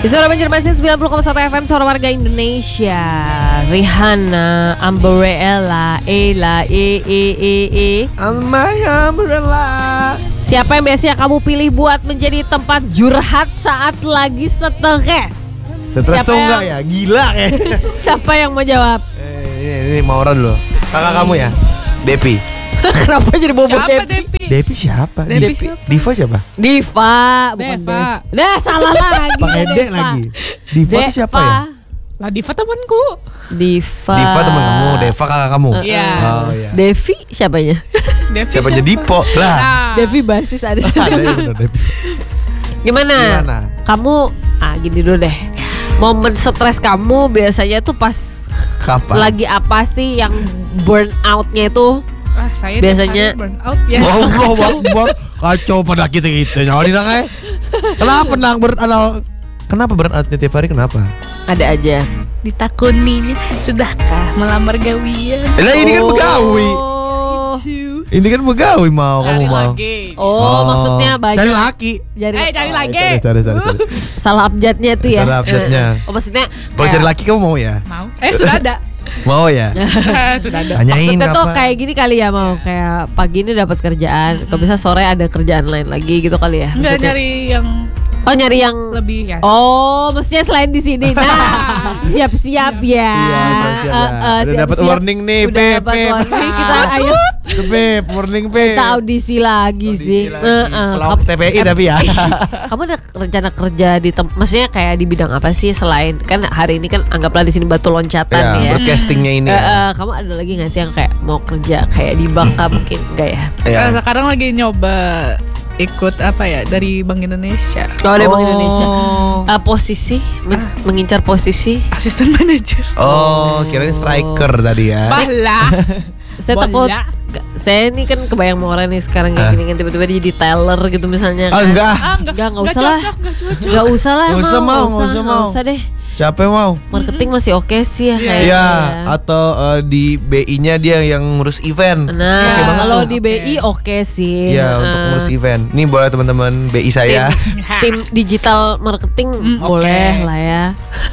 Di Suara Banjarmasin 90,1 FM Suara Warga Indonesia. Rihanna, Umbrella, Ella, My umbrella. Siapa yang biasanya kamu pilih buat menjadi tempat curhat saat lagi stres? Stres Siapa tuh yang- enggak ya? Gila kayak. Siapa yang mau jawab? Ini Maura dulu. Kakak kamu ya? Depi. Kenapa jadi bobot Siapa Devi? Depi? Depi siapa? Depi siapa? Diva siapa? Diva, bukan Deva. Dev. Nah, salah lagi. Pakai D Deva. lagi. Diva tuh siapa ya? Lah Diva temanku. Diva. Diva teman kamu, Deva kakak kamu. Iya. Oh iya. Devi siapanya? Devi Siapa jadi Dipo? Lah. Nah, Devi basis ada. Ada yang bener Devi. Gimana? Gimana? Kamu gini dulu deh. Momen stres kamu biasanya tuh pas Kapan? lagi apa sih yang burn out-nya itu? saya biasanya- tiap hari burn out ya. Allah Akbar. Kacau pada kita-kita. Nyawa di nang. Kenapa nang Kenapa beroutnya tiap hari kenapa? Ada aja. Ditakuninya, sudahkah melamar gawian? Lah ini kan begawi. Oh. Ini kan begawi mau Cari kamu mau. lagi. Oh, maksudnya banyak. Cari laki. Cari lagi. Cari. Salah abjadnya tuh ya. Salah abjadnya. Oh, maksudnya Kalau cari laki kamu mau ya? Mau? Sudah ada. Mau ya? Sudah ada. Tanyain maksudnya tuh apa? kayak gini kali ya, mau kayak pagi ini dapat kerjaan, kalau bisa sore ada kerjaan lain lagi gitu kali ya. Enggak Maksudnya. nyari yang Oh, nyari yang lebih ya. Oh, maksudnya selain di sini. Nah, siap-siap ya. Iya, siap-siap ya. Udah dapat siap-siap. warning nih, Udah Beb, dapat Beb. warning. Kita ayo Beb, warning Beb. kita audisi lagi sih. Pelawak TPI tapi ya. Kamu ada rencana kerja di maksudnya kayak di bidang apa sih selain kan hari ini kan anggaplah di sini batu loncatan ya. broadcastingnya ini. Kamu ada lagi nggak sih yang kayak mau kerja kayak di Bangka mungkin enggak ya? Ya. Sekarang lagi nyoba ikut apa ya dari Bank Indonesia, Kalau dari Bank Indonesia posisi mengincar posisi. asisten manajer. Oh, kirain striker tadi ya. Bahlah. Saya Bola. takut saya ini kan kebayang mau orang nih sekarang kayak gini kan tiba-tiba dia jadi teller gitu misalnya Ah, kan. enggak. Enggak usah lah. Enggak cocok. Enggak usah lah. Nggak usah, mau, nggak usah, mau. Nggak usah deh. Capek mau? Marketing masih oke sih ya kayaknya. Iya, atau di BI-nya dia yang ngurus event. Nah, Oke banget kalau tuh. di BI oke sih. Iya, untuk ngurus event. Ini boleh teman-teman BI saya. Tim digital marketing boleh lah ya.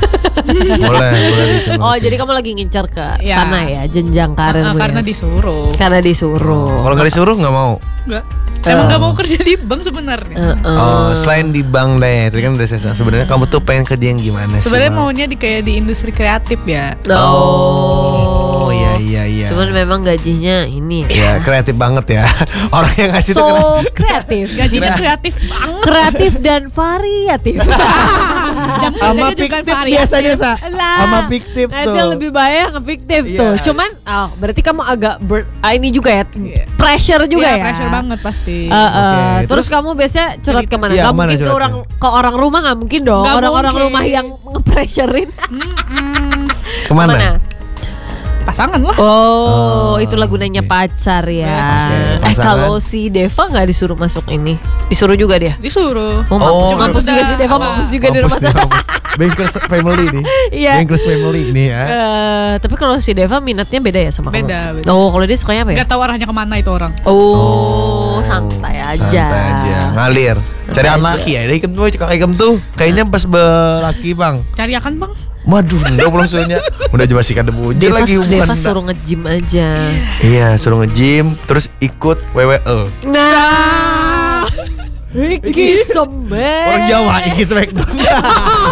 boleh gitu. Oh, jadi kamu lagi ngincar ke Iya. sana ya, jenjang karir. Karena disuruh. Karena disuruh. Kalau nggak disuruh nggak mau. Enggak. Emang nggak mau kerja di bank sebenarnya. Oh, selain di bank deh, tadi kan udah saya sebenarnya kamu tuh pengen kerja yang gimana sih? Sebenarnya Bang? maunya kayak di industri kreatif ya. Oh, iya. Cuman memang gajinya ini ya. Ya, kreatif banget ya. Orang yang ngasih tuh So kreatif. Gajinya kreatif banget. Kreatif dan variatif. Jam sama kerjanya juga fiktif variatif. biasanya sa. Lah, Sama fiktif nah, tuh. itu yang lebih bahaya nge-fiktif Iya. tuh. Cuman berarti kamu agak ini juga ya. Iya. Pressure juga Iya, ya. pressure banget pasti. Oke, Terus terus kamu biasanya curhat kemana? Iya, Gak kemana mungkin ke curhatnya? orang rumah nggak mungkin dong. Nggak Orang-orang mungkin. rumah yang nge-pressurein. Kemana? Pasangan lah. Oh, itulah gunanya pacar ya. Oke, pasangan. Kalau si Deva nggak disuruh masuk ini, disuruh juga dia. Disuruh. Oh, mampus, Oh, mampus juga udah si Deva, apa? mampus juga di Mampus rumah. nih, mampus. Bengkles family nih. Iya. Bengkles family ini ya. Tapi kalau si Deva minatnya beda ya sama Beda, kamu? beda. Oh, kalau dia sukanya apa ya? Gak tahu arahnya kemana itu orang. Oh, santai aja. Santai aja, ngalir. Cari Santai anak laki ya. Ada ikem tuh, kakak ikem tuh. Kayaknya pas berlaki bang. Cari akan bang. Waduh, udah belum soalnya. Udah jebasikan debu aja Deva, lagi Deva suruh nge-gym aja. Iya, suruh nge-gym, terus ikut WWE. Nah, Ricky Somber. Orang Jawa, Iki Smackdown.